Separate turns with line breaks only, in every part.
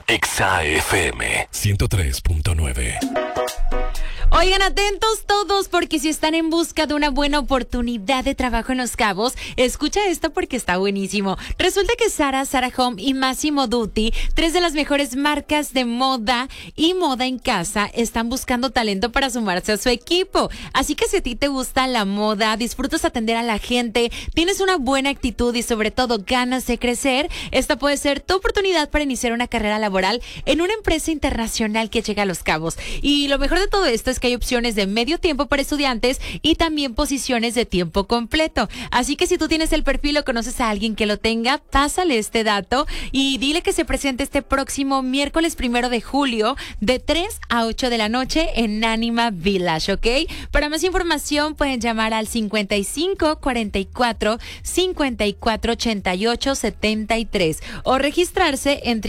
Exa FM 103.9.
Oigan, atentos todos, porque si están en busca de una buena oportunidad de trabajo en Los Cabos, escucha esto porque está buenísimo. Resulta que Zara Home y Massimo Dutti, 3 de las mejores marcas de moda y moda en casa, están buscando talento para sumarse a su equipo. Así que si a ti te gusta la moda, disfrutas atender a la gente, tienes una buena actitud y sobre todo ganas de crecer, esta puede ser tu oportunidad para iniciar una carrera laboral en una empresa internacional que llega a Los Cabos. Y lo mejor de todo esto es que hay opciones de medio tiempo para estudiantes y también posiciones de tiempo completo. Así que si tú tienes el perfil o conoces a alguien que lo tenga, pásale este dato y dile que se presente este próximo miércoles 1 de julio de 3 a 8 de la noche en Anima Village, ¿ok? Para más información pueden llamar al 55 44 54 88 73 o registrarse en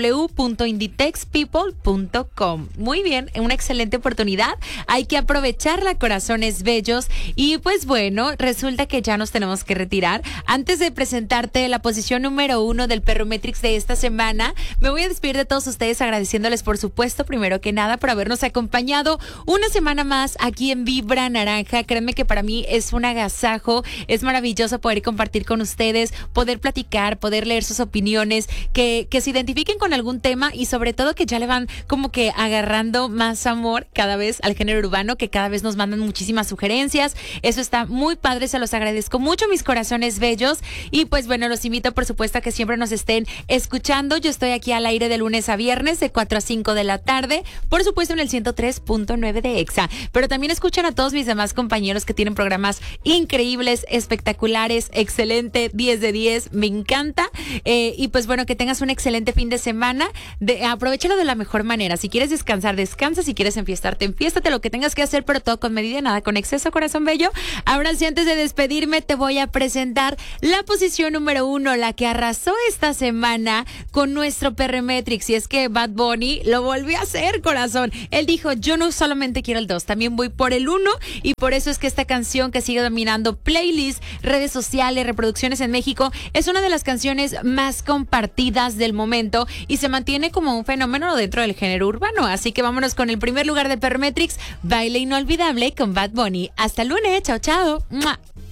www.inditexpeople.com. Muy bien, una excelente oportunidad. Hay que aprovecharla, corazones bellos. Y pues bueno, resulta que ya nos tenemos que retirar. Antes de presentarte la posición número 1 del Perrometrix de esta semana, me voy a despedir de todos ustedes agradeciéndoles, por supuesto, primero que nada, por habernos acompañado una semana más aquí en Vibra Naranja. Créanme que para mí es un agasajo, es maravilloso poder compartir con ustedes, poder platicar, poder leer sus opiniones, que se identifiquen con algún tema y sobre todo que ya le van como que agarrando más amor cada vez al género urbano, que cada vez nos mandan muchísimas sugerencias. Eso está muy padre, se los agradezco mucho, mis corazones bellos. Y pues bueno, los invito por supuesto a que siempre nos estén escuchando. Yo estoy aquí al aire de lunes a viernes de 4 a 5 de la tarde, por supuesto en el 103.9 de Exa, pero también escuchan a todos mis demás compañeros que tienen programas increíbles, espectaculares, excelente, 10 de 10, me encanta. Y pues bueno, que tengas un excelente fin de semana, aprovechalo de la mejor manera. Si quieres descansar, descansa. Si quieres enfiestarte, enfiéstate, lo que tengas que hacer, pero todo con medida, nada con exceso, corazón bello. Ahora sí, antes de despedirme, te voy a presentar la posición número 1, la que arrasó esta semana con nuestro Perrometrix. Y es que Bad Bunny lo volvió a hacer, corazón. Él dijo, yo no solamente quiero el 2, también voy por el 1. Y por eso es que esta canción, que sigue dominando playlists, redes sociales, reproducciones en México, es una de las canciones más compartidas del momento y se mantiene como un fenómeno dentro del género urbano. Así que vámonos con el primer lugar de Perrometrix, Baile Inolvidable con Bad Bunny. Hasta el lunes, chao, chao. ¡Mua!